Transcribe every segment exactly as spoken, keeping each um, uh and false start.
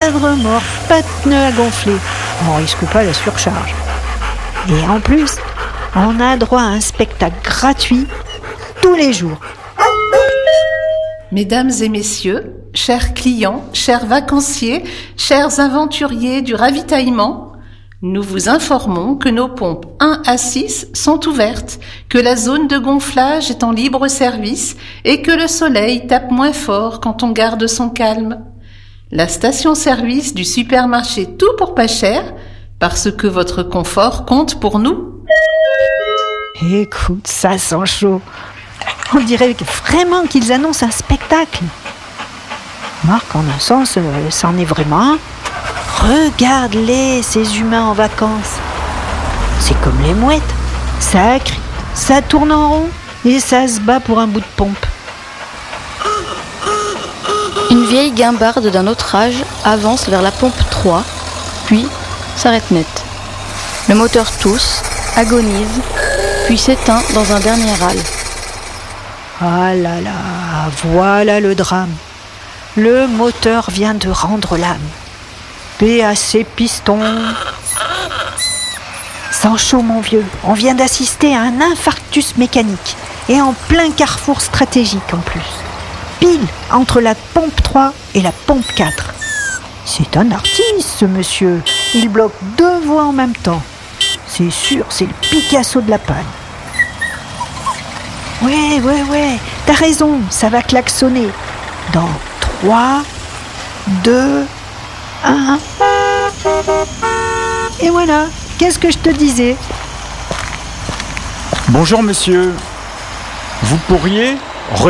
pas de remords, pas de pneus à gonfler. On risque pas la surcharge. Et en plus, on a droit à un spectacle gratuit tous les jours. Mesdames et messieurs, chers clients, chers vacanciers, chers aventuriers du ravitaillement, nous vous informons que nos pompes un à six sont ouvertes, que la zone de gonflage est en libre service et que le soleil tape moins fort quand on garde son calme. La station-service du supermarché Tout pour pas cher, parce que votre confort compte pour nous. Écoute, ça sent chaud. On dirait vraiment qu'ils annoncent un spectacle. Marc, en un sens, euh, c'en est vraiment un. Regarde-les, ces humains en vacances. C'est comme les mouettes. Ça crie, ça tourne en rond et ça se bat pour un bout de pompe. Une vieille guimbarde d'un autre âge avance vers la pompe trois, puis s'arrête net. Le moteur tousse, agonise, puis s'éteint dans un dernier râle. Ah là là, voilà le drame. Le moteur vient de rendre l'âme. Paix à ses pistons. Sans chaud, mon vieux, on vient d'assister à un infarctus mécanique. Et en plein carrefour stratégique en plus. Pile entre la pompe trois et la pompe quatre. C'est un artiste, ce monsieur. Il bloque deux voies en même temps. C'est sûr, c'est le Picasso de la panne. Ouais, ouais, ouais, t'as raison, ça va klaxonner. Dans trois, deux, un. Et voilà, qu'est-ce que je te disais ? Bonjour monsieur, vous pourriez redémarrer ?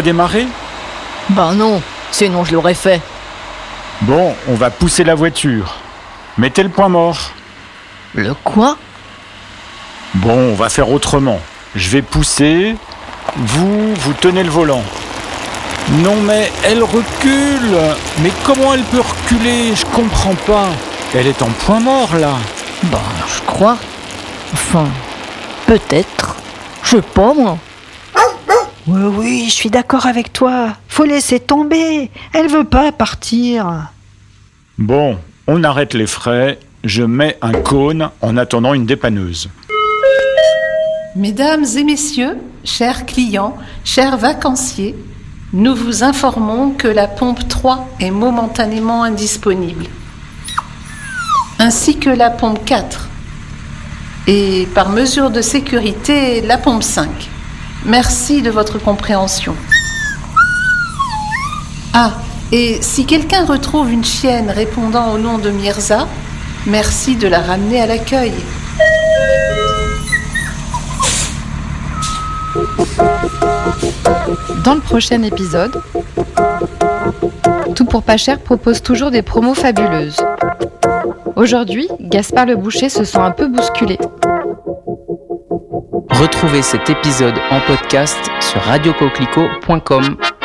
Ben non, sinon je l'aurais fait. Bon, on va pousser la voiture. Mettez le point mort. Le quoi ? Bon, on va faire autrement. Je vais pousser... Vous, vous tenez le volant. Non mais elle recule. Mais comment elle peut reculer ? Je comprends pas. Elle est en point mort là. Ben, je crois. Enfin, peut-être. Je sais pas moi. Oui, oui, je suis d'accord avec toi. Faut laisser tomber. Elle veut pas partir. Bon, on arrête les frais. Je mets un cône en attendant une dépanneuse. Mesdames et messieurs, chers clients, chers vacanciers, nous vous informons que la pompe trois est momentanément indisponible, ainsi que la pompe quatre, et par mesure de sécurité, la pompe cinq. Merci de votre compréhension. Ah, et si quelqu'un retrouve une chienne répondant au nom de Mirza, merci de la ramener à l'accueil. Dans le prochain épisode, Tout pour pas cher propose toujours des promos fabuleuses. Aujourd'hui, Gaspard le boucher se sent un peu bousculé. Retrouvez cet épisode en podcast sur radio coquelicot point com.